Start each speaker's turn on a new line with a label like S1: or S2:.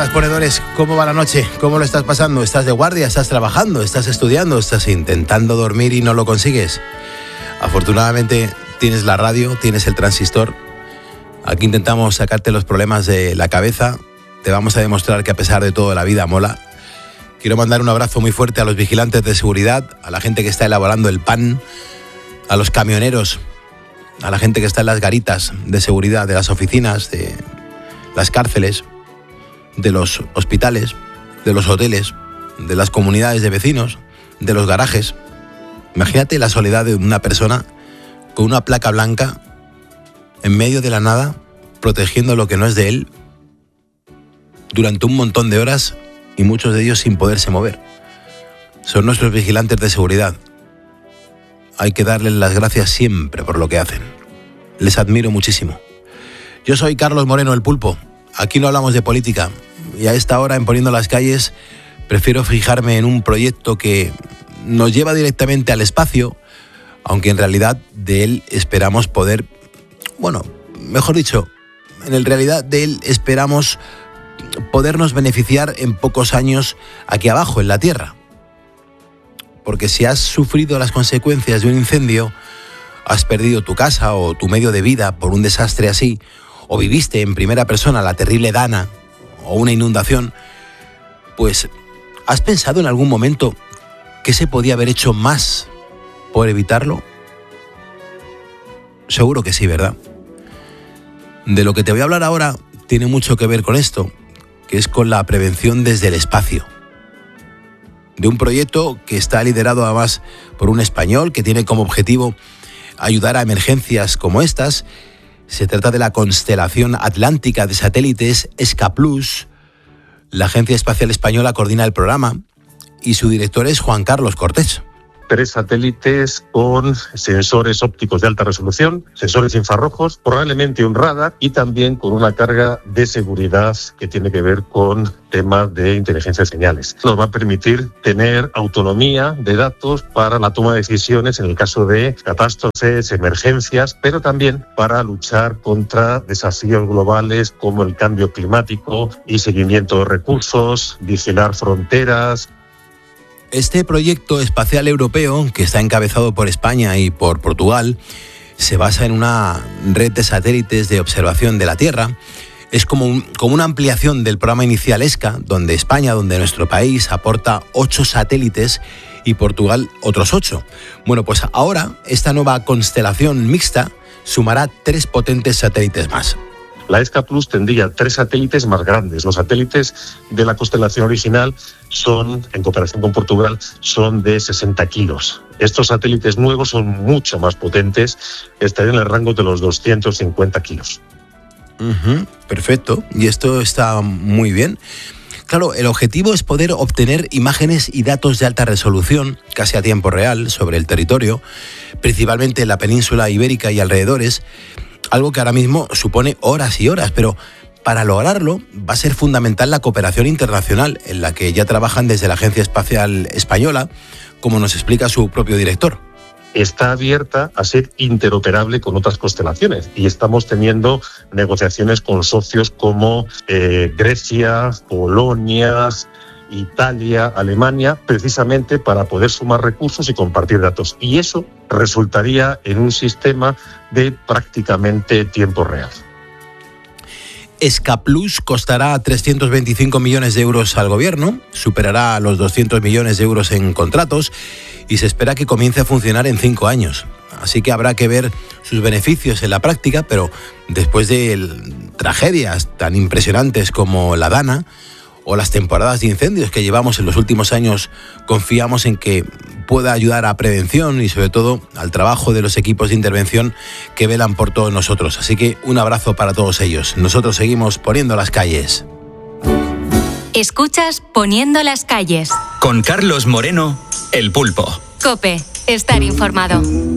S1: buenas, ponedores. ¿Cómo va la noche? ¿Cómo lo estás pasando? ¿Estás de guardia? ¿Estás trabajando? ¿Estás estudiando? ¿Estás intentando dormir y no lo consigues? Afortunadamente tienes la radio, tienes el transistor. Aquí intentamos sacarte los problemas de la cabeza. Te vamos a demostrar que a pesar de todo la vida mola. Quiero mandar un abrazo muy fuerte a los vigilantes de seguridad, a la gente que está elaborando el pan, a los camioneros, a la gente que está en las garitas de seguridad de las oficinas, de las cárceles, de los hospitales, de los hoteles, de las comunidades de vecinos, de los garajes. Imagínate la soledad de una persona con una placa blanca en medio de la nada, protegiendo lo que no es de él durante un montón de horas y muchos de ellos sin poderse mover. Son nuestros vigilantes de seguridad. Hay que darles las gracias siempre por lo que hacen. Les admiro muchísimo. Yo soy Carlos Moreno, el Pulpo. Aquí no hablamos de política y a esta hora, en Poniendo las Calles, prefiero fijarme en un proyecto que nos lleva directamente al espacio, aunque en realidad de él esperamos poder, mejor dicho, en realidad de él esperamos podernos beneficiar en pocos años aquí abajo, en la Tierra. Porque si has sufrido las consecuencias de un incendio, has perdido tu casa o tu medio de vida por un desastre así, o viviste en primera persona la terrible Dana o una inundación, pues ¿has pensado en algún momento que se podía haber hecho más por evitarlo? Seguro que sí, ¿verdad? De lo que te voy a hablar ahora tiene mucho que ver con esto, que es con la prevención desde el espacio. De un proyecto que está liderado además por un español que tiene como objetivo ayudar a emergencias como estas. Se trata de la constelación atlántica de satélites ESCA+. La Agencia Espacial Española coordina el programa y su director es Juan Carlos Cortés.
S2: 3 satélites con sensores ópticos de alta resolución, sensores infrarrojos, probablemente un radar y también con una carga de seguridad que tiene que ver con temas de inteligencia de señales. Nos va a permitir tener autonomía de datos para la toma de decisiones en el caso de catástrofes, emergencias, pero también para luchar contra desafíos globales como el cambio climático y seguimiento de recursos, vigilar fronteras.
S1: Este proyecto espacial europeo, que está encabezado por España y por Portugal, se basa en una red de satélites de observación de la Tierra. Es como una ampliación del programa inicial ESCA, donde España, donde nuestro país, aporta 8 satélites y Portugal otros 8. Bueno, pues ahora esta nueva constelación mixta sumará 3 potentes satélites más.
S2: La ESCA+ tendría 3 satélites más grandes. Los satélites de la constelación original son, en cooperación con Portugal, son de 60 kilos. Estos satélites nuevos son mucho más potentes, estarían en el rango de los 250 kilos.
S1: Perfecto, y esto está muy bien. Claro, el objetivo es poder obtener imágenes y datos de alta resolución, casi a tiempo real, sobre el territorio, principalmente en la península ibérica y alrededores, algo que ahora mismo supone horas y horas, pero para lograrlo va a ser fundamental la cooperación internacional, en la que ya trabajan desde la Agencia Espacial Española, como nos explica su propio director.
S2: Está abierta a ser interoperable con otras constelaciones y estamos teniendo negociaciones con socios como Grecia, Polonia, Italia, Alemania, precisamente para poder sumar recursos y compartir datos. Y eso resultaría en un sistema de prácticamente tiempo real.
S1: ESCA+ costará 325 millones de euros al gobierno, superará los 200 millones de euros en contratos y se espera que comience a funcionar en 5 años. Así que habrá que ver sus beneficios en la práctica, pero después de tragedias tan impresionantes como la Dana o las temporadas de incendios que llevamos en los últimos años, confiamos en que pueda ayudar a prevención y sobre todo al trabajo de los equipos de intervención que velan por todos nosotros. Así que un abrazo para todos ellos. Nosotros seguimos poniendo las calles.
S3: Escuchas Poniendo las Calles.
S4: Con Carlos Moreno, el Pulpo.
S3: COPE, estar informado.